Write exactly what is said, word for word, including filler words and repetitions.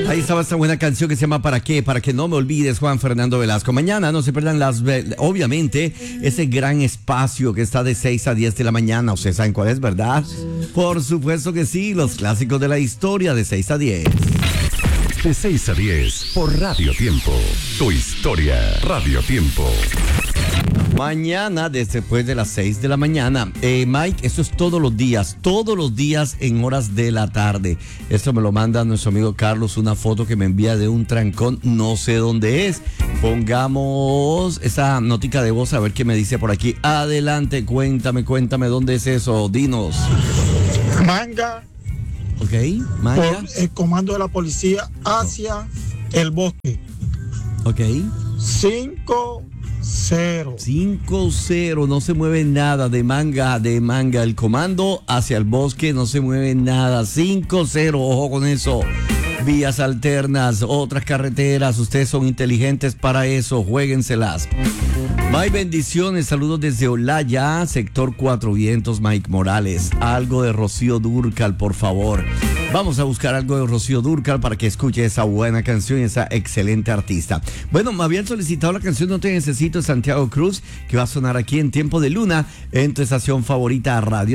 Ahí estaba esta buena canción que se llama ¿Para qué? Para que no me olvides, Juan Fernando Velasco. Mañana no se pierdan las, obviamente, ese gran espacio que está de seis a diez de la mañana. ¿Ustedes saben cuál es, verdad? Por supuesto que sí, los clásicos de la historia de seis a diez. De seis a diez por Radio Tiempo. Tu historia, Radio Tiempo. Mañana, después de las seis de la mañana. Eh, Mike, eso es todos los días, todos los días en horas de la tarde. Esto me lo manda nuestro amigo Carlos, una foto que me envía de un trancón, no sé dónde es. Pongamos esa notica de voz a ver qué me dice por aquí. Adelante, cuéntame, cuéntame, ¿dónde es eso? Dinos. Manga. Ok, Manga. Por el comando de la policía hacia el bosque. Ok. cinco cero. cinco cero, no se mueve nada de Manga, de Manga. El comando hacia el bosque, no se mueve nada. cinco cero, ojo con eso. Vías alternas, otras carreteras, ustedes son inteligentes para eso, juéguenselas. Mike, bendiciones, saludos desde Olaya, sector Cuatro Vientos, Mike Morales. Algo de Rocío Dúrcal, por favor. Vamos a buscar algo de Rocío Dúrcal para que escuche esa buena canción y esa excelente artista. Bueno, me habían solicitado la canción No Te Necesito de Santiago Cruz, que va a sonar aquí en Tiempo de Luna, en tu estación favorita, Radio